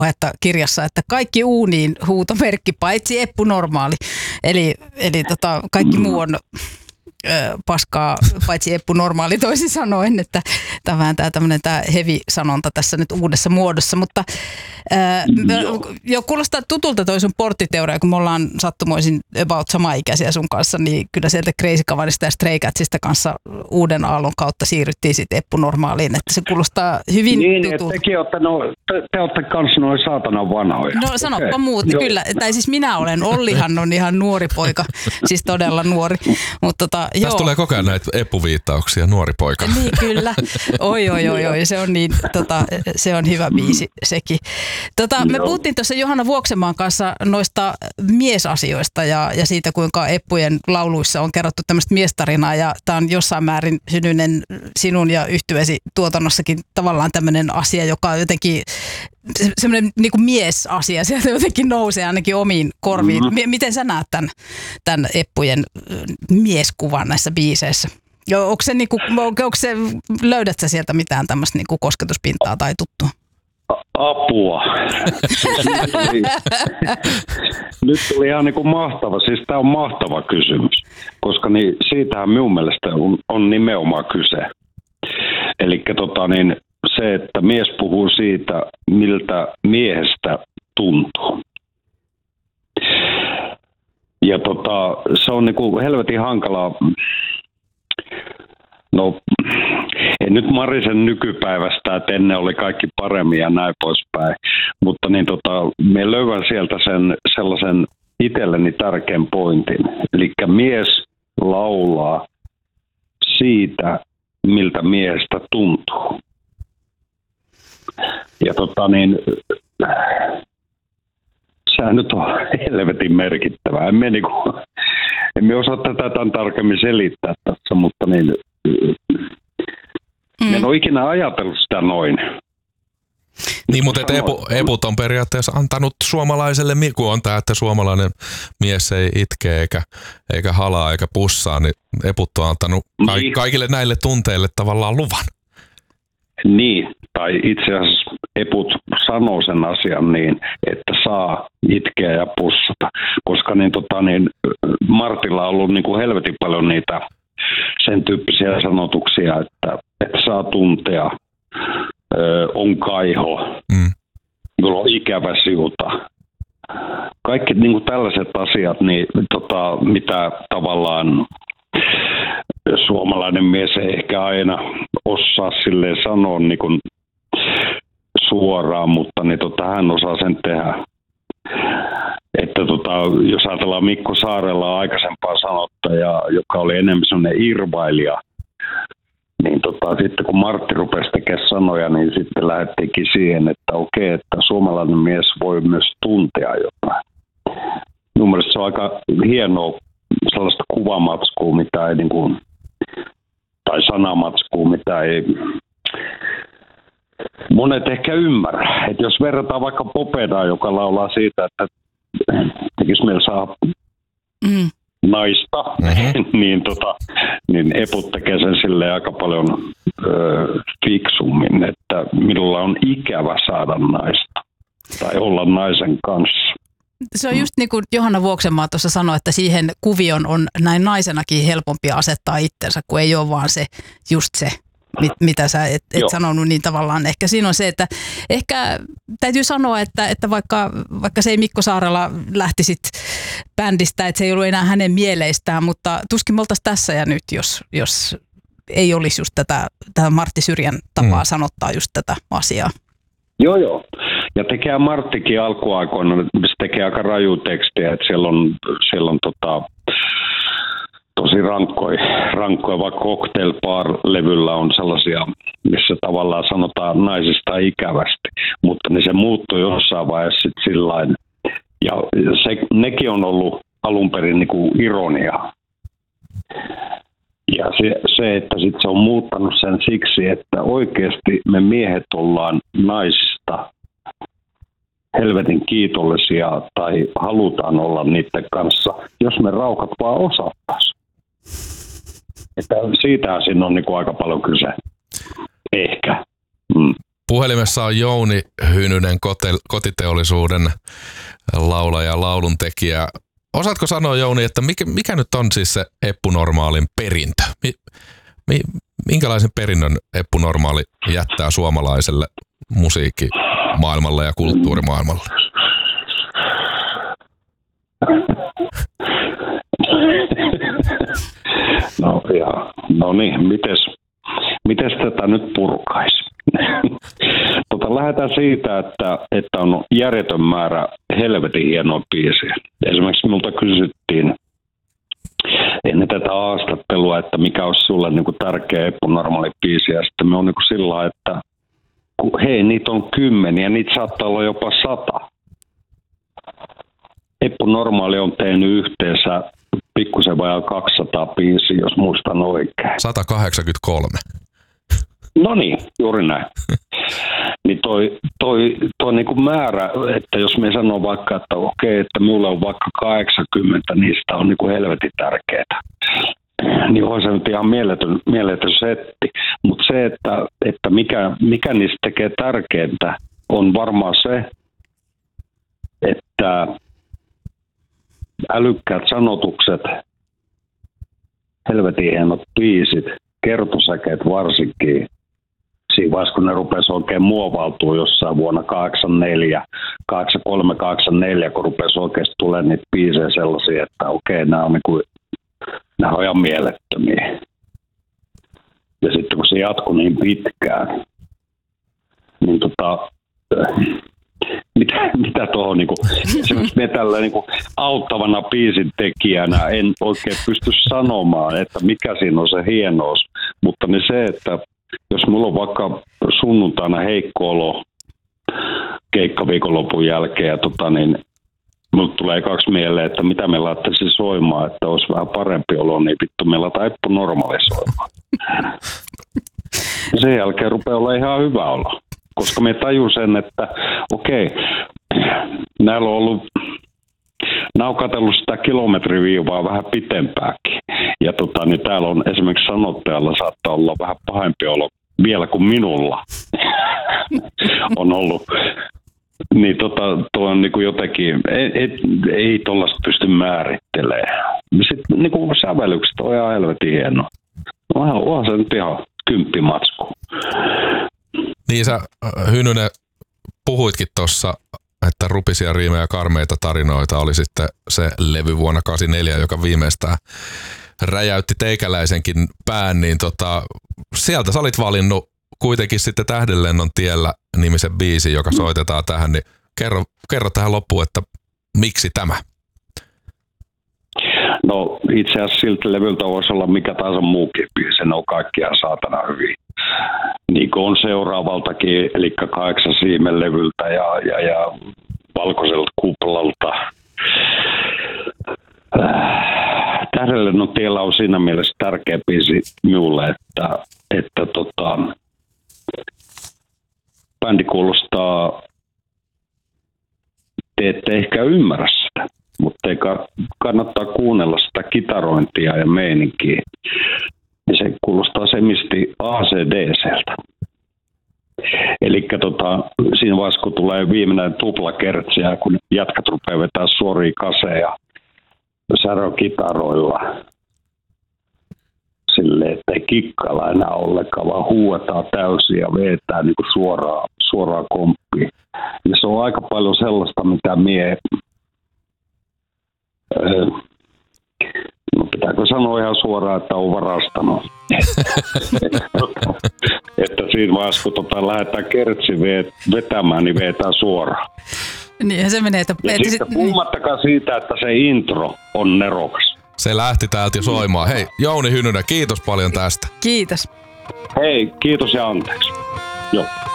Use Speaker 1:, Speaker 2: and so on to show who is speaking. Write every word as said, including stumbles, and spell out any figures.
Speaker 1: että kirjassa, että kaikki uuniin huutomerkki, paitsi Eppu Normaali. Eli, eli tota, kaikki muu on ö, paskaa, paitsi Eppu Normaali toisin sanoen, että tämä on vähän tämä tämmöinen tämä heavy-sanonta tässä nyt uudessa muodossa, mutta ö, jo kuulostaa tutulta toi sun porttiteoria, kun me ollaan sattumoisin about samaikäisiä sun kanssa, niin kyllä sieltä Crazy Kavarista ja Stray Catsista kanssa uuden aallon kautta siirryttiin sitten Eppu Normaaliin, että se kuulostaa hyvin
Speaker 2: niin,
Speaker 1: tutulta.
Speaker 2: Niin, tekin olette, no, te, te olette kanssa noin saatanan vanhoja.
Speaker 1: No sanoppa okay. muut, kyllä, tai siis minä olen, Ollihan on ihan nuori poika, siis todella nuori, mutta tota,
Speaker 3: Tästä
Speaker 1: joo.
Speaker 3: tulee koko ajan näitä Eppu-viittauksia, nuori poika.
Speaker 1: Niin kyllä, oi oi oi, oi. Se, on niin, tota, se on hyvä biisi sekin. Tota, me puhuttiin tuossa Johanna Vuoksenmaan kanssa noista miesasioista ja, ja siitä, kuinka Eppujen lauluissa on kerrottu tämmöistä miestarinaa ja tämä on jossain määrin Hynynen sinun ja yhtyesi tuotannossakin tavallaan tämmöinen asia, joka on jotenkin semmoinen niin kuin miesasia, sieltä jotenkin nousee ainakin omiin korviin. Mm-hmm. Miten sä näet tämän, tämän Eppujen mieskuvan näissä biiseissä? Onko se, niin kuin, onko se, löydät sä sieltä mitään tämmöistä niin kuin kosketuspintaa tai tuttua?
Speaker 2: Apua. Siis nyt, tuli, nyt tuli ihan niin kuin mahtava, siis tämä on mahtava kysymys, koska niin, siitähän minun mielestä on, on nimenomaan kyse. Eli tota, niin, se, että mies puhuu siitä, miltä miehestä tuntuu. Ja tota, se on niin kuin helvetin hankalaa. No, en nyt marisen nykypäivästä, että ennen oli kaikki paremmin ja näin poispäin, mutta niin tota, me löydän sieltä sen sellaisen itselleni tärkeän pointin. Eli mies laulaa siitä, miltä miehestä tuntuu. Ja tota niin, sehän nyt on helvetin merkittävää. Emme, niin kuin, emme osaa tätä tämän tarkemmin selittää tässä, mutta niin, mm. en ole ikinä ajatellut sitä noin.
Speaker 3: Niin, mutta epu, eput on periaatteessa antanut suomalaiselle, kun on tämä, että suomalainen mies ei itke eikä, eikä halaa eikä pussaa, niin eput on antanut
Speaker 2: niin.
Speaker 3: kaikille näille tunteille tavallaan luvan.
Speaker 2: Niin, tai itse asiassa eput sanoo sen asian niin, että saa itkeä ja pussata, koska niin, tota, niin, Martilla on ollut niin kuin helvetin paljon niitä sen tyyppisiä sanotuksia, että, että saa tuntea, ö, on kaiho, mm. jolla on ikävä siuta. Kaikki niin kuin tällaiset asiat, niin, tota, mitä tavallaan suomalainen mies ei ehkä aina osaa silleen sanoa niin kuin suoraan, mutta niin tota, hän osaa sen tehdä. Että tota, jos ajatellaan Mikko Saarella aikaisempaa sanottajaa, joka oli enemmän sellainen irvailija, niin tota, sitten kun Martti rupesi tekemään sanoja, niin sitten lähdettiinkin siihen, että okei, että suomalainen mies voi myös tuntea jotain. Minun mielestä se on aika hienoa sellaista kuvamatskua, mitä ei niin kuin, tai sanamatskua, mitä ei monet ehkä ymmärrä. Että jos verrataan vaikka Popedaa, joka laulaa siitä, että tekisi meillä saa mm. naista, mm-hmm. niin, tota, niin eput tekee sen silleen aika paljon ö, fiksummin, että minulla on ikävä saada naista tai olla naisen kanssa.
Speaker 1: Se on just niin kuin Johanna Vuoksenmaa tuossa sanoi, että siihen kuvion on näin naisenakin helpompi asettaa itsensä, kun ei ole vaan se just se, mit, mitä sä et, et sanonut, niin tavallaan ehkä siinä on se, että ehkä täytyy sanoa, että, että vaikka, vaikka se ei Mikko Saarella lähtisit bändistä, että se ei ollut enää hänen mieleistään, mutta tuskin me oltaisiin tässä ja nyt, jos, jos ei olisi just tätä, tätä Martti Syrjän tapaa mm. sanottaa just tätä asiaa.
Speaker 2: Joo, joo. Ja tekee Marttikin alkuaikoina, se tekee aika raju tekstiä, että siellä on, siellä on tota, tosi rankkoja, rankkoja, vaikka Cocktail Bar-levyllä on sellaisia, missä tavallaan sanotaan naisista ikävästi, mutta niin se muuttui jossain vaiheessa sitten sillain. Ja se, nekin on ollut alun perin niin kuin ironia. Ja se, se että sitten se on muuttanut sen siksi, että oikeasti me miehet ollaan naisista helvetin kiitollisia tai halutaan olla niiden kanssa, jos me raukat vaan osattaisiin. Että siitähän siinä on niin kuin aika paljon kyse. Ehkä. Mm.
Speaker 3: Puhelimessa on Jouni Hynynen, kotiteollisuuden laulaja ja lauluntekijä. Osaatko sanoa, Jouni, että mikä, mikä nyt on siis se Eppu Normaalin perintö? Mi, mi, minkälaisen perinnön Eppu Normaali jättää suomalaiselle musiikkimaailmalle ja kulttuurimaailmalle?
Speaker 2: No, ja, no niin, mites, mites tätä nyt purkaisi? tota, lähdetään siitä, että, että on järjetön määrä helvetin hienoa biisiä. Esimerkiksi minulta kysyttiin ennen tätä haastattelua, että mikä olisi sulle niin kuin tärkeä Eppu Normaali biisi. Ja sitten me on niin kuin sillä, että hei, niitä on kymmeniä, niitä saattaa olla jopa sata. Eppu Normaali on tehnyt yhteensä pikkusen vajaa kaksisataa biisiä, jos muistan oikein.
Speaker 3: sata kahdeksankymmentäkolme.
Speaker 2: No niin, juuri näin. Niin toi, toi, toi niinku määrä, että jos me sanoo vaikka, että okei, että minulla on vaikka kahdeksankymmentä, niistä on niinku helvetin tärkeää. Niin on se nyt ihan mieletön, mieletön setti. Mutta se, että, että mikä, mikä niistä tekee tärkeintä, on varmaan se, että älykkäät sanotukset, helvetin hienot biisit, kertosäkeet varsinkin, siinä vaiheessa kun ne rupesi oikein muovautua jossain vuonna kahdeksankymmentäneljä, kahdeksankymmentäkolme kahdeksankymmentäneljä, kun rupesi oikeasti tulemaan niitä biisejä sellaisia, että okei, nämä on, niinku, nämä on ihan mielettömiä. Ja sitten kun se jatkui niin pitkään, niin tota, mitä, mitä tuohon, niinku, esimerkiksi me tällä niinku, auttavana biisin tekijänä en oikein pysty sanomaan, että mikä siinä on se hienous, mutta niin se, että jos mulla on vaikka sunnuntaina heikko olo keikkaviikonlopun jälkeen ja tota, niin mulle tulee kaksi mieleen, että mitä me laittaisi soimaan, että olisi vähän parempi olo, niin vittu me laittaa Eppu Normaali soimaan. Sen jälkeen rupeaa olla ihan hyvä olo, koska me tajun sen, että okei, näillä on ollut, nämä on katsellut sitä kilometriviivaa vähän pitempääkin. Ja tota, niin täällä on esimerkiksi sanottajalla saattaa olla vähän pahempi olo vielä kuin minulla on ollut. Niin tota, tuo on niinku jotenkin, ei, ei, ei tuollaista pysty määrittelemään. Sitten niinku sävellykset on ihan helvetin hienoa. Onhan, onhan se nyt ihan kymppimatsku.
Speaker 3: Niin sä, Hynynen, puhuitkin tuossa, että rupisia riimejä ja karmeita tarinoita oli sitten se levy vuonna kahdeksankymmentäneljä, joka viimeistään räjäytti teikäläisenkin pään, niin tota, sieltä sä olit valinnut kuitenkin sitten Tähdenlennon tiellä -nimisen biisin, joka soitetaan tähän, niin kerro, kerro tähän loppuun, että miksi tämä?
Speaker 2: No itse asiassa siltä levyltä voisi olla mikä tahansa muukin biisi, ne on kaikkiaan saatana hyvin. Niin kuin on seuraavaltakin, eli kahdeksan siimen levyltä ja, ja, ja valkoiselta kuplalta. Tähdenlennon tiellä on siinä mielessä tärkeä biisi minulle, että, että tota, bändi kuulostaa, te ette ehkä ymmärrä sitä, mutta kannattaa kuunnella sitä kitarointia ja meininkiä. Ja se kuulostaa semisti A C D C:ltä. Eli tota, siinä vaiheessa, kun tulee viimeinen tuplakertsi ja kun jätkät rupeaa vetää suoria kaseja särökitaroilla silleen, että ei kikkailla enää ollenkaan, vaan huuetaan täysin ja vetää niin kuin suoraan, suoraan komppiin. Ja se on aika paljon sellaista, mitä mie... Öö, no pitääkö sanoa ihan suoraan, että on varastanut. Että siinä vaiheessa, kun tota lähdetään kertsi vetämään, niin vetää suoraan.
Speaker 1: Niin, se menee, että...
Speaker 2: Ja sitten sit, puhumattakaan niin. Siitä, että se intro on nerokas.
Speaker 3: Se lähti täältä jo soimaan. Hei, Jouni Hynynen, kiitos paljon tästä.
Speaker 1: Kiitos.
Speaker 2: Hei, kiitos ja anteeksi. Joo.